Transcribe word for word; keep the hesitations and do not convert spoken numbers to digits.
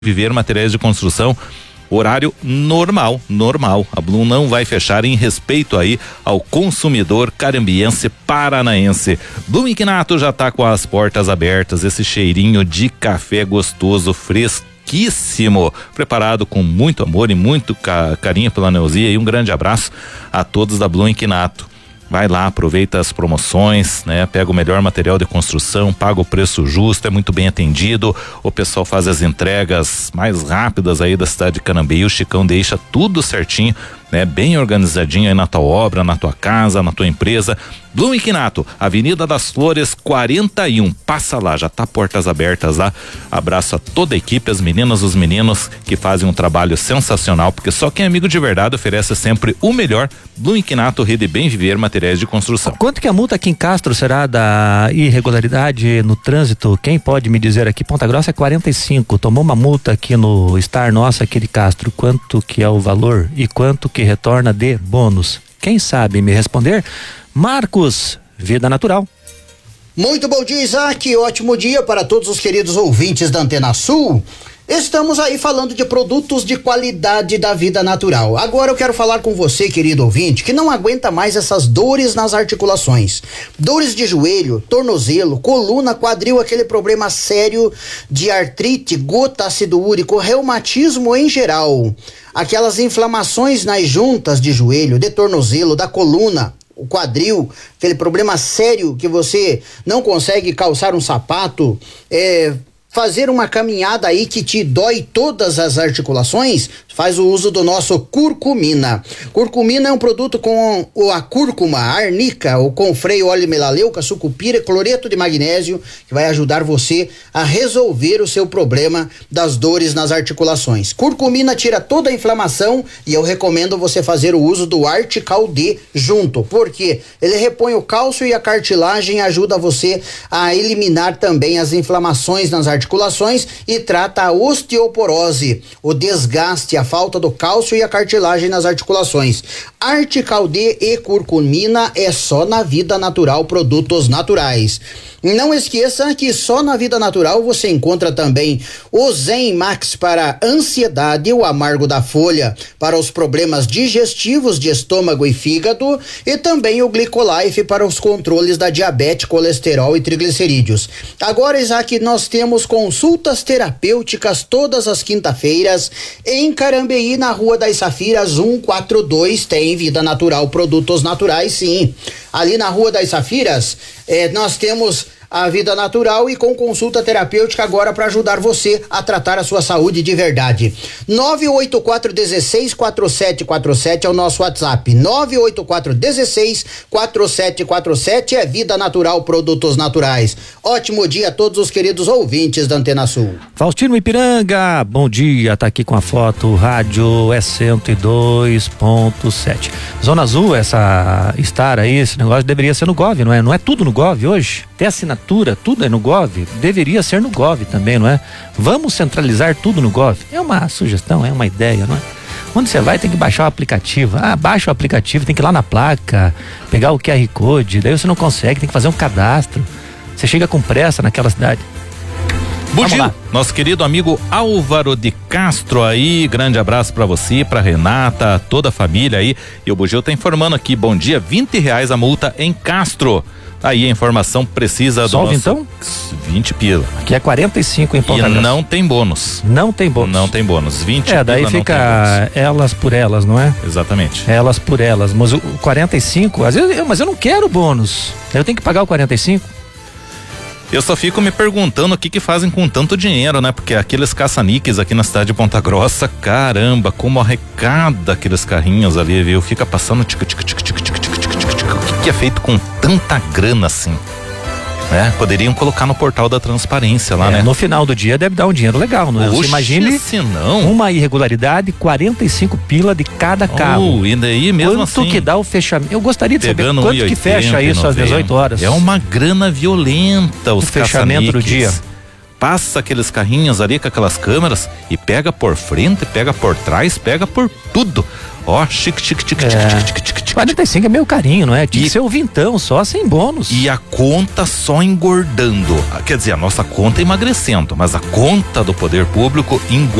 Viver Materiais de Construção, horário normal, normal. A Blum não vai fechar em respeito aí ao consumidor carambiense paranaense. Blum Inquinato já tá com as portas abertas, esse cheirinho de café gostoso, fresquíssimo, preparado com muito amor e muito ca- carinho pela Neuzia, e um grande abraço a todos da Blum Inquinato. Vai lá, aproveita as promoções, né? Pega o melhor material de construção, paga o preço justo, é muito bem atendido. O pessoal faz as entregas mais rápidas aí da cidade de Canambeí. O Chicão deixa tudo certinho, né? Bem organizadinho aí na tua obra, na tua casa, na tua empresa. Blum Inquinato, Avenida das Flores quarenta e um. Passa lá, já tá portas abertas lá. Abraço a toda a equipe, as meninas, os meninos que fazem um trabalho sensacional, porque só quem é amigo de verdade oferece sempre o melhor. Blum Inquinato, Rede Bem Viver Materiais de Construção. Quanto que a multa aqui em Castro será da irregularidade no trânsito? Quem pode me dizer aqui? Ponta Grossa é quarenta e cinco. Tomou uma multa aqui no Star Nossa aqui de Castro. Quanto que é o valor e quanto que retorna de bônus? Quem sabe me responder? Marcos, Vida Natural. Muito bom dia, Isaac. Ótimo dia para todos os queridos ouvintes da Antena Sul. Estamos aí falando de produtos de qualidade da Vida Natural. Agora eu quero falar com você, querido ouvinte, que não aguenta mais essas dores nas articulações. Dores de joelho, tornozelo, coluna, quadril, aquele problema sério de artrite, gota, ácido úrico, reumatismo em geral. Aquelas inflamações nas juntas de joelho, de tornozelo, da coluna, o quadril, aquele problema sério que você não consegue calçar um sapato, é... fazer uma caminhada aí que te dói todas as articulações, faz o uso do nosso curcumina. Curcumina é um produto com o, a cúrcuma, a arnica, o confreio, óleo melaleuca, sucupira e cloreto de magnésio, que vai ajudar você a resolver o seu problema das dores nas articulações. Curcumina tira toda a inflamação e eu recomendo você fazer o uso do Artical D junto, porque ele repõe o cálcio e a cartilagem e ajuda você a eliminar também as inflamações nas articulações articulações e trata a osteoporose, o desgaste, a falta do cálcio e a cartilagem nas articulações. Artical D e curcumina é só na Vida Natural Produtos Naturais. Não esqueça que só na Vida Natural você encontra também o Zen Max para ansiedade, o amargo da folha para os problemas digestivos de estômago e fígado, e também o Glicolife para os controles da diabetes, colesterol e triglicerídeos. Agora, Isaac, nós temos consultas terapêuticas todas as quinta-feiras em Carambeí, na Rua das Safiras cento e quarenta e dois. Tem Vida Natural Produtos Naturais, sim. Ali na Rua das Safiras, eh, nós temos a Vida Natural e com consulta terapêutica agora para ajudar você a tratar a sua saúde de verdade. nove oito quatro um seis quatro sete quatro sete é o nosso WhatsApp. nove oito quatro um seis quatro sete quatro sete é Vida Natural Produtos Naturais. Ótimo dia a todos os queridos ouvintes da Antena Sul. Faustino Ipiranga, bom dia, tá aqui com a foto, rádio é cento e dois ponto sete. Zona Azul, essa Star aí, esse negócio deveria ser no Gov, não é? Não é tudo no Gov hoje? Tem assinatura, tudo é no Gov, deveria ser no Gov também, não é? Vamos centralizar tudo no Gov. É uma sugestão, é uma ideia, não é? Quando você vai, tem que baixar o aplicativo. Ah, baixa o aplicativo, tem que ir lá na placa, pegar o Q R Code, daí você não consegue, tem que fazer um cadastro. Você chega com pressa naquela cidade. Bugio, nosso querido amigo Álvaro de Castro aí, grande abraço pra você, pra Renata, toda a família aí. E o Bugio tá informando aqui, bom dia, vinte reais a multa em Castro. Aí a informação precisa do Solve nosso... então? vinte pila. Aqui é quarenta e cinco em Ponta E Grossa. não tem bônus. Não tem bônus. Não tem bônus. vinte É, daí pila, fica elas por elas, não é? Exatamente. Elas por elas. Mas o quarenta e cinco, às vezes, eu, mas eu não quero bônus. Eu tenho que pagar o quarenta e cinco. Eu só fico me perguntando o que que fazem com tanto dinheiro, né? Porque aqueles caça-níqueis aqui na cidade de Ponta Grossa, caramba, como arrecada aqueles carrinhos ali, viu? Fica passando tic tic tic tic tic tic tic tic tic. O que que é feito com tanta grana assim? Né? Poderiam colocar no portal da transparência lá, É, né? no final do dia deve dar um dinheiro legal, não é? Você Oxe, imagine se não. uma irregularidade, quarenta e cinco pila de cada carro. Oh, e daí mesmo Quanto assim, que dá o fechamento? Eu gostaria de saber pegando quanto que fecha isso às dezoito horas. É uma grana violenta os O fechamento do dia. Passa aqueles carrinhos ali com aquelas câmeras e pega por frente, pega por trás, pega por tudo. Ó, chique, chique, chique, É. chique, chique, chique, chique. quarenta e cinco é meio carinho, não é? Tinha E- que ser o vintão, só sem bônus. E a conta só engordando. Quer dizer, a nossa conta emagrecendo, mas a conta do poder público engordando.